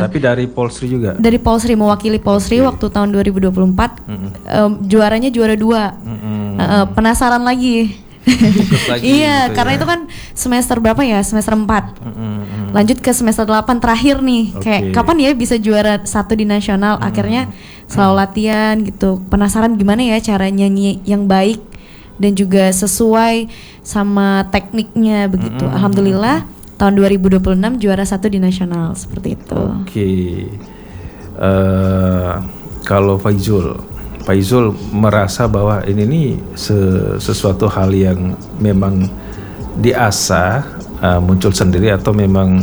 Tapi dari Polsri juga. Dari Polsri, mewakili Polsri waktu tahun 2024. Juaranya juara 2. Penasaran lagi. Lagi Iya, gitu karena ya. itu kan semester berapa ya? Semester 4. Lanjut ke semester 8 terakhir nih. Kayak kapan ya bisa juara 1 di nasional? Akhirnya selalu latihan gitu. Penasaran gimana ya cara nyanyi yang baik dan juga sesuai sama tekniknya begitu. Alhamdulillah tahun 2026 juara 1 di nasional seperti itu. Oke. Kalau Faizul merasa bahwa ini nih sesuatu hal yang memang diasah, muncul sendiri atau memang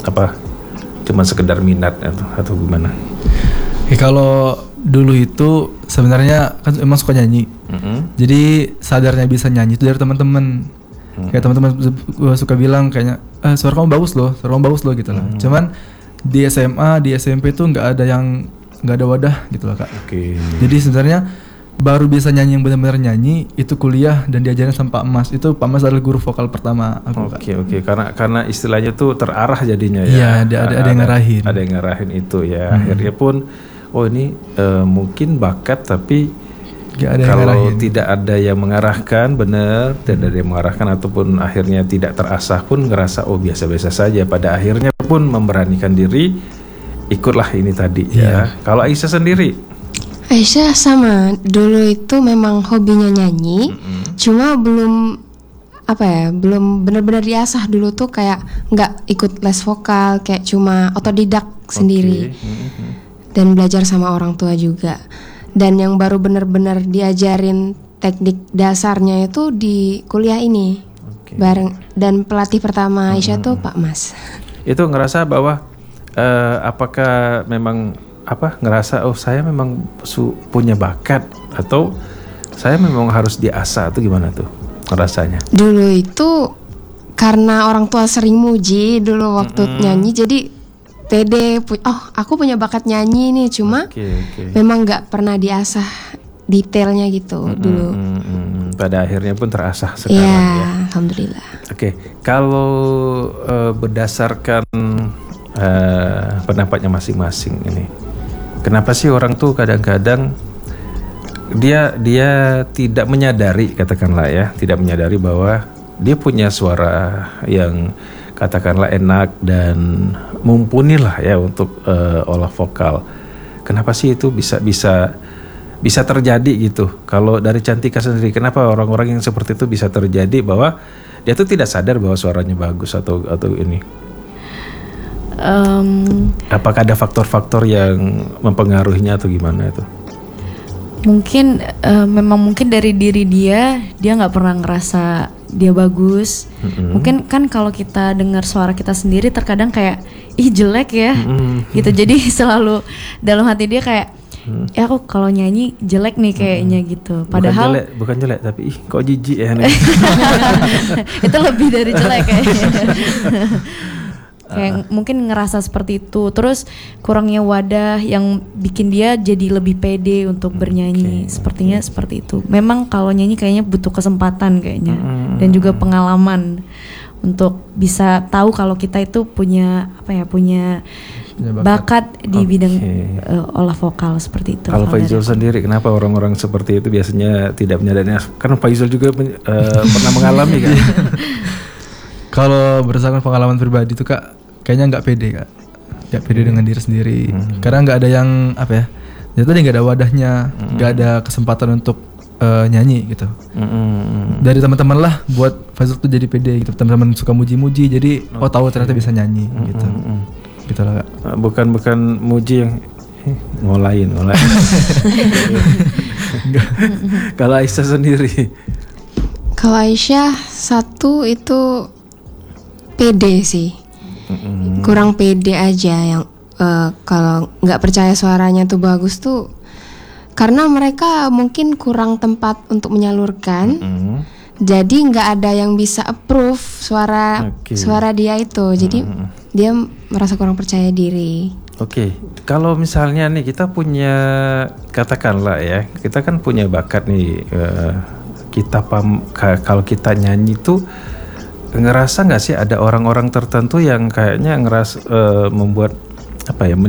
cuma sekedar minat atau gimana? Kalau dulu itu sebenarnya kan emang suka nyanyi. Jadi sadarnya bisa nyanyi itu dari teman-teman. Kayak teman-teman suka bilang kayaknya suara kamu bagus loh gitu lah. Cuman di SMA, di SMP tuh nggak ada wadah gitu loh, Kak. Jadi sebenarnya baru bisa nyanyi yang benar-benar nyanyi itu kuliah dan diajarin sama Pak Mas. Itu Pak Mas adalah guru vokal pertama aku. Oke. Karena istilahnya tuh terarah jadinya ya. Iya, ada yang ngarahin. Ada yang ngarahin itu ya. Akhirnya pun ini mungkin bakat tapi kalau tidak ada yang mengarahkan benar, tidak ada yang mengarahkan ataupun akhirnya tidak terasah pun ngerasa biasa-biasa saja. Pada akhirnya pun memberanikan diri ikutlah ini tadi ya. Kalau Aisyah sendiri? Aisyah sama, dulu itu memang hobinya nyanyi, cuma belum benar-benar diasah. Dulu tuh kayak nggak ikut les vokal, kayak cuma otodidak sendiri dan belajar sama orang tua juga. Dan yang baru benar-benar diajarin teknik dasarnya itu di kuliah ini bareng, dan pelatih pertama Aisyah tuh Pak Mas. Itu ngerasa bahwa apakah memang ngerasa saya memang punya bakat atau saya memang harus diasah atau gimana tuh rasanya? Dulu itu karena orang tua sering muji dulu waktu nyanyi, jadi pede, aku punya bakat nyanyi nih, cuma memang nggak pernah diasah detailnya gitu dulu. Pada akhirnya pun terasah sekarang ya. Alhamdulillah. Kalau berdasarkan pendapatnya masing-masing ini, kenapa sih orang tuh kadang-kadang dia tidak menyadari, katakanlah ya, tidak menyadari bahwa dia punya suara yang katakanlah enak dan mumpuni lah ya untuk olah vokal. Kenapa sih itu bisa terjadi gitu? Kalau dari Cantika sendiri, kenapa orang-orang yang seperti itu bisa terjadi bahwa dia tuh tidak sadar bahwa suaranya bagus atau ini? Apakah ada faktor-faktor yang mempengaruhinya atau gimana itu? Mungkin mungkin dari diri dia nggak pernah ngerasa dia bagus. Mungkin kan kalau kita dengar suara kita sendiri terkadang kayak jelek ya gitu. Jadi selalu dalam hati dia kayak ya aku kalau nyanyi jelek nih kayaknya gitu. Padahal bukan jelek tapi kok jijik ya. Itu lebih dari jelek kayaknya. Kayak mungkin ngerasa seperti itu. Terus kurangnya wadah yang bikin dia jadi lebih pede untuk bernyanyi. Sepertinya seperti itu. Memang kalau nyanyi kayaknya butuh kesempatan kayaknya. Dan juga pengalaman untuk bisa tahu kalau kita itu punya bakat di bidang olah vokal seperti itu. Kalau Faizul sendiri, kenapa orang-orang seperti itu biasanya tidak menyadarinya? Karena Faizul juga pernah mengalami kan. Kalau berdasarkan pengalaman pribadi itu, Kak, kayaknya nggak pede dengan diri sendiri. Karena nggak ada yang jadi nggak ada wadahnya, nggak ada kesempatan untuk nyanyi gitu. Dari teman-teman lah buat Faizul tuh jadi pede gitu. Teman-teman suka muji-muji, jadi tahu ternyata bisa nyanyi gitu. Gitu lah, Kak. Bukan muji yang ngolain. Kalau Aisyah sendiri? Kalau Aisyah satu itu pede sih, kurang pede aja yang kalau nggak percaya suaranya tuh bagus tuh karena mereka mungkin kurang tempat untuk menyalurkan, jadi nggak ada yang bisa approve suara dia itu, jadi dia merasa kurang percaya diri. Kalau misalnya nih kita punya, katakanlah ya, kita kan punya bakat nih, kalau kita nyanyi tuh ngerasa nggak sih ada orang-orang tertentu yang kayaknya membuat